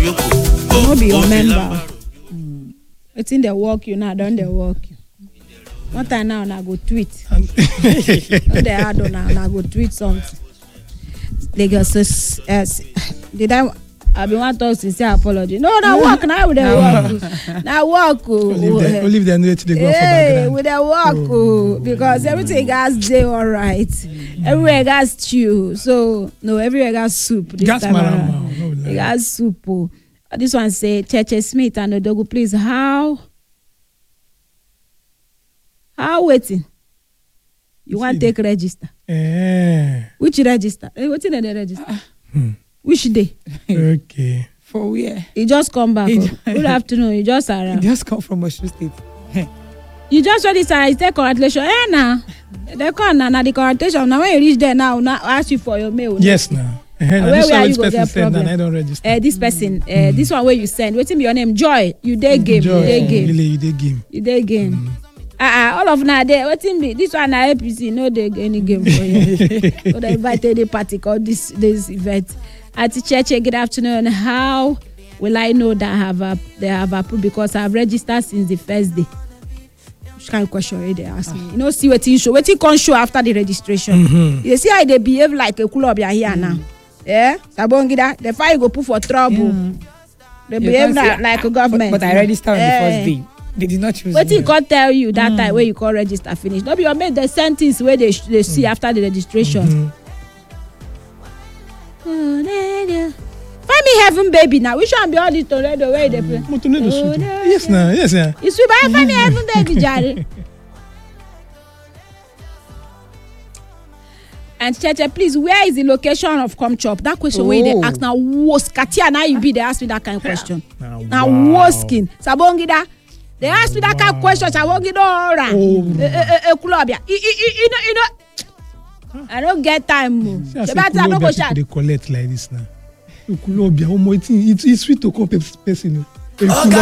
No be your member. It's in the work you now, don't the work you. One time now, I go tweet. They had on now, I go tweet something. They go did I be want to say apology. No, now work now with the work. Now work. Leave them to the go for background. With the work because everything gas day all right. Everywhere gas stew. So no, everywhere gas soup. This gas time gas soup. This one say Cheche Smith and Odogu, please. How waiting? You want take register? Which register? What's in the register? Which day? Okay. For where? You just come back. Good afternoon. You just arrived. You just come from Osun State. You just register. I say congratulations. Now they come now. The congratulations. Now when you reach there now ask you for your mail. Yes now. Where you go get problem? I don't register. This person, this one where you send. Waiting be your name. Joy. You day game. Joy. You day game. Really, you day game. You day game. All of now there. Waiting be this one na APC. No day any game for you. So they invited the party called this event. At Cheche, good afternoon. How will I know that they have approved? Because I've registered since the first day. Which kind of question they ask me? You know, see what show. What can show after the registration? You see how they behave like a club here now. Yeah, Sabongida. The fire go put for trouble. They behave like a government. But I registered on the first day. They did not choose. What he can't tell you that time where you call register finish. No be your made the sentence where they see after the registration. Find me heaven baby now. Which one be all this tornado where they play? Yes now, yes yeah. You sweet by find me heaven baby Jare. And Cheche, please, where is the location of Comchop? That question where they ask now was Katia now you be they ask me that kind of question. Now was skin. Sabongida. They ask me that kind of question. Sabongida ora. Ekulobia. You know I don't get time. They collect like this now. It's sweet to call person.